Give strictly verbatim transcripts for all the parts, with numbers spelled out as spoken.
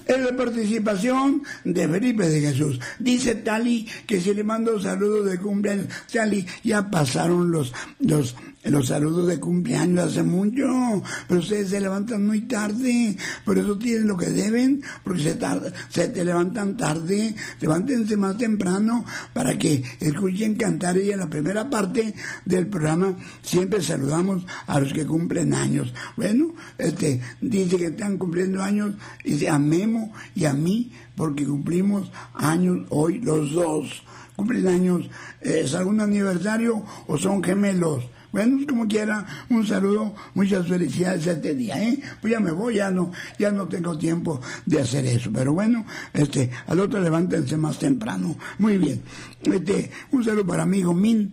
Es la participación de Felipe de Jesús. Dice Tali que si le mando saludos de cumpleaños. Tali, ya pasaron los, los, los saludos de cumpleaños hace mucho, pero ustedes se levantan muy tarde, por eso tienen lo que deben, porque se tarda, se te levantan tarde. Levántense más temprano para que escuchen cantar. Y en la primera parte del programa siempre saludamos a los que cumplen años. Bueno, este dice que están cumpliendo años, y dice a Memo y a mí, porque cumplimos años hoy los dos. ¿Cumplen años? ¿Es algún aniversario o son gemelos? Bueno, como quiera, un saludo, muchas felicidades este día, ¿eh? Pues ya me voy, ya no, ya no tengo tiempo de hacer eso, pero bueno, este, al otro levántense más temprano. Muy bien, este, un saludo para amigo Min,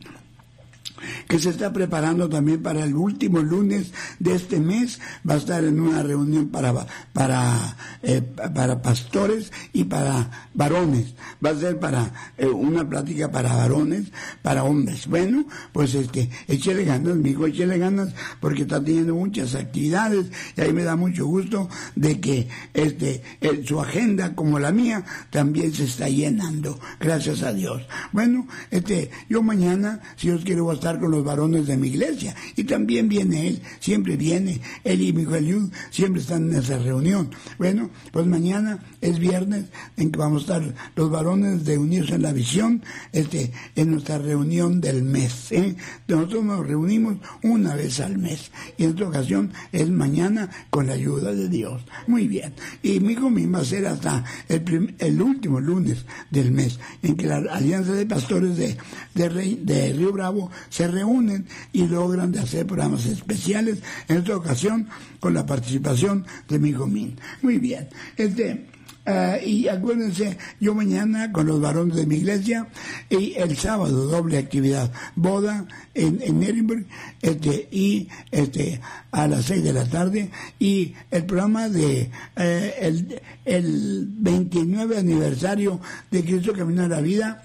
que se está preparando también para el último lunes de este mes. Va a estar en una reunión para para eh, para pastores y para varones. Va a ser para eh, una plática para varones, para hombres. Bueno, pues este, échele ganas, mi hijo, échele ganas, porque está teniendo muchas actividades, y ahí me da mucho gusto de que este el, su agenda, como la mía, también se está llenando, gracias a Dios. Bueno, este, yo mañana, si Dios quiere, voy a estar con los varones de mi iglesia, y también viene él, siempre viene, él y mi hijo Eliud siempre están en esa reunión. Bueno, pues mañana es viernes en que vamos a estar los varones de Unirse en la Visión, este, en nuestra reunión del mes, ¿eh? Nosotros nos reunimos una vez al mes, y en esta ocasión es mañana con la ayuda de Dios. Muy bien, y mi hijo mismo va a ser hasta el, prim, el último lunes del mes, en que la Alianza de Pastores de, de, Rey, de Río Bravo se reúnen y logran de hacer programas especiales, en esta ocasión con la participación de mi hijo Min. Muy bien, este uh, y acuérdense, yo mañana con los varones de mi iglesia, y el sábado doble actividad, boda en, en Edinburgh, este, y este a las seis de la tarde, y el programa de eh, el, el veintinueve aniversario de Cristo Camino a la Vida.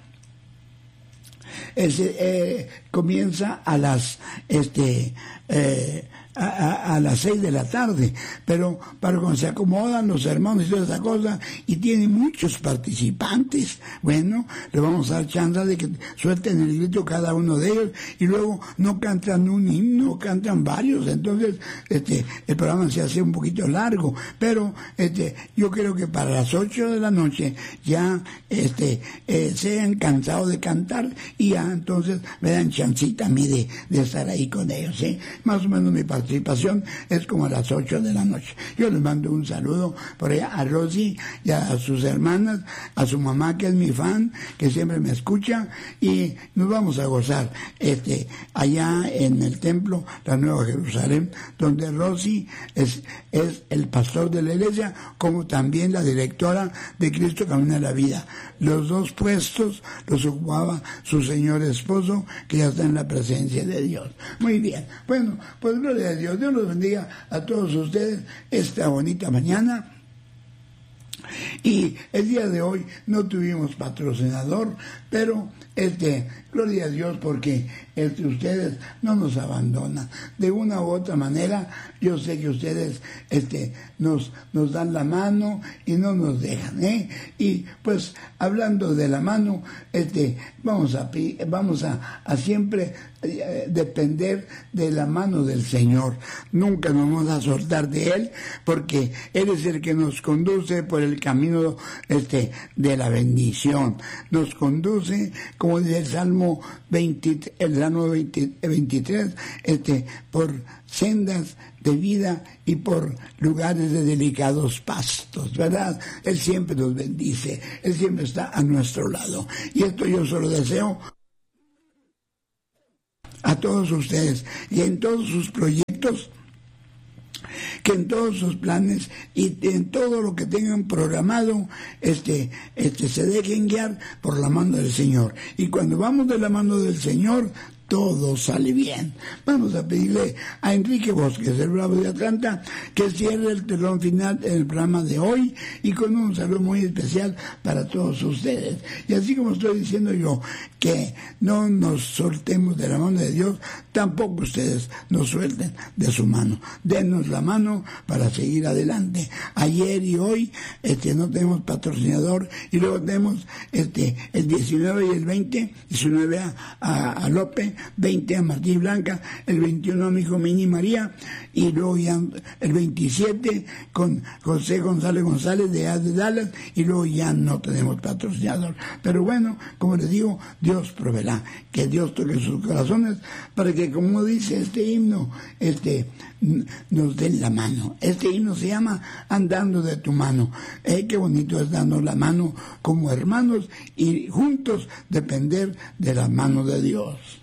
Ese, eh, comienza a las este eh, a, a, a las seis de la tarde, pero para cuando se acomodan los hermanos y toda esa cosa, y tiene muchos participantes, bueno, le vamos a dar chance de que suelten el grito cada uno de ellos, y luego no cantan un himno, cantan varios, entonces este el programa se hace un poquito largo, pero este yo creo que para las ocho de la noche ya este eh, se han cansado de cantar, y ya entonces me dan chancita a mí de, de estar ahí con ellos, ¿eh? Más o menos mi participación es como a las ocho de la noche. Yo les mando un saludo por allá a Rosy y a sus hermanas, a su mamá, que es mi fan, que siempre me escucha, y nos vamos a gozar este allá en el templo, la Nueva Jerusalén, donde Rosy es, es el pastor de la iglesia, como también la directora de Cristo Camino a la Vida. Los dos puestos los ocupaba su señor esposo, que ya está en la presencia de Dios. Muy bien, bueno, pues gloria a Dios. Dios los bendiga a todos ustedes esta bonita mañana. Y el día de hoy no tuvimos patrocinador, pero este, gloria a Dios, porque este, ustedes no nos abandonan. De una u otra manera, yo sé que ustedes este, nos, nos dan la mano y no nos dejan, ¿eh? Y pues, hablando de la mano, este, vamos a, vamos a, a siempre eh, depender de la mano del Señor. Nunca nos vamos a soltar de Él, porque Él es el que nos conduce por el camino este, de la bendición. Nos conduce, como dice el Salmo veinte, el Salmo veinte, veintitrés, este, por sendas de vida y por lugares de delicados pastos, ¿verdad? Él siempre nos bendice, Él siempre está a nuestro lado. Y esto yo solo deseo a todos ustedes, y en todos sus proyectos, que en todos sus planes y en todo lo que tengan programado, este, este, se dejen guiar por la mano del Señor. Y cuando vamos de la mano del Señor, todo sale bien. Vamos a pedirle a Enrique Bosques, el Bravo de Atlanta, que cierre el telón final en el programa de hoy y con un saludo muy especial para todos ustedes. Y así como estoy diciendo yo que no nos soltemos de la mano de Dios, tampoco ustedes nos suelten de su mano. Denos la mano para seguir adelante. Ayer y hoy este no tenemos patrocinador y luego tenemos este el diecinueve y el veinte, diecinueve a, a, a López, veinte a Martín Blanca, el veintiuno a mi hijo Mini María y luego ya el veintisiete con José González González de A de Dallas y luego ya no tenemos patrocinador. Pero bueno, como les digo, Dios proveerá, que Dios toque sus corazones para que, como dice este himno, este nos den la mano. Este himno se llama Andando de tu mano. Eh, qué bonito es darnos la mano como hermanos y juntos depender de la mano de Dios.